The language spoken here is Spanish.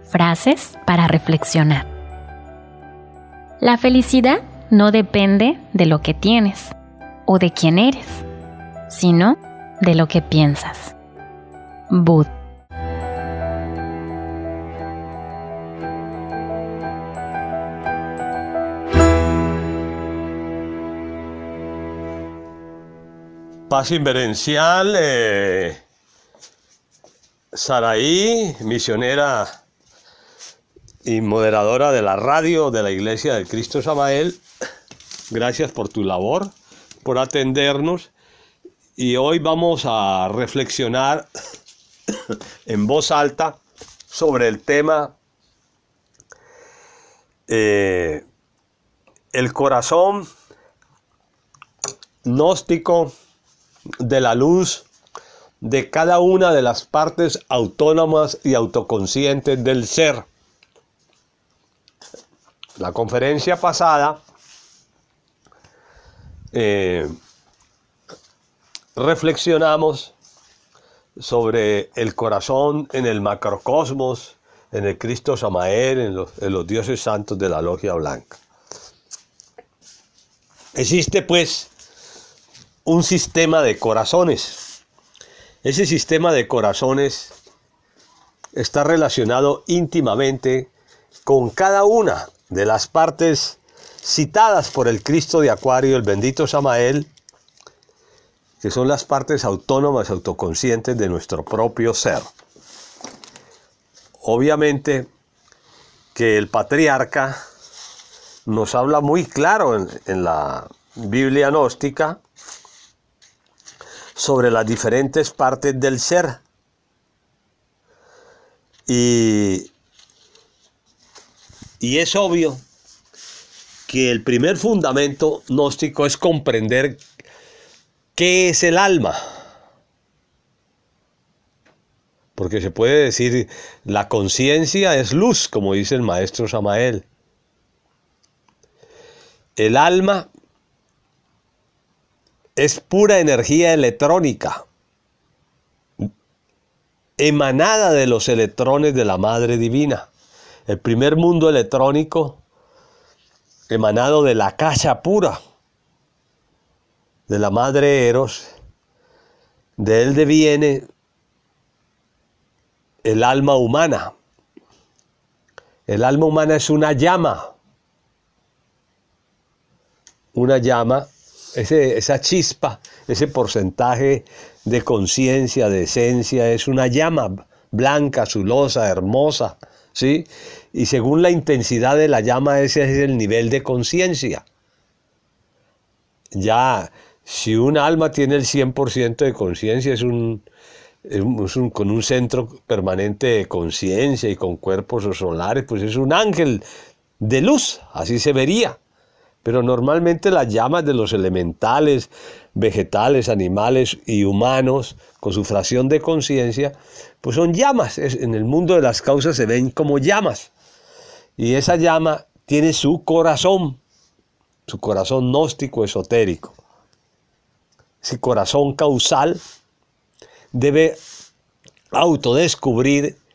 Frases para reflexionar. La felicidad no depende de lo que tienes o de quién eres, sino de lo que piensas. Bud. Paz inverencial, Saraí, misionera y moderadora de la radio de la Iglesia del Cristo Samael, gracias por tu labor, por atendernos, y hoy vamos a reflexionar en voz alta sobre el tema el corazón gnóstico de la luz de cada una de las partes autónomas y autoconscientes del ser. La conferencia pasada reflexionamos sobre el corazón en el macrocosmos, en el Cristo Samael, en los dioses santos de la Logia Blanca. Existe pues un sistema de corazones. Ese sistema de corazones está relacionado íntimamente con cada una de las partes citadas por el Cristo de Acuario, el bendito Samael, que son las partes autónomas, autoconscientes de nuestro propio ser. Obviamente que el patriarca nos habla muy claro en la Biblia gnóstica sobre las diferentes partes del ser. Y es obvio que el primer fundamento gnóstico es comprender qué es el alma. Porque se puede decir, la conciencia es luz, como dice el maestro Samael. El alma es pura energía electrónica, emanada de los electrones de la Madre Divina. El primer mundo electrónico emanado de la cacha pura, de la Madre Eros. De él deviene el alma humana. El alma humana es una llama. Una llama, esa chispa, ese porcentaje de conciencia, de esencia, es una llama blanca, azulosa, hermosa, ¿sí? Y según la intensidad de la llama, ese es el nivel de conciencia. Ya, si un alma tiene el 100% de conciencia, con un centro permanente de conciencia y con cuerpos solares, pues es un ángel de luz, así se vería. Pero normalmente las llamas de los elementales, vegetales, animales y humanos, con su fracción de conciencia, pues son llamas. En el mundo de las causas se ven como llamas. Y esa llama tiene su corazón gnóstico esotérico. Ese corazón causal debe autodescubrir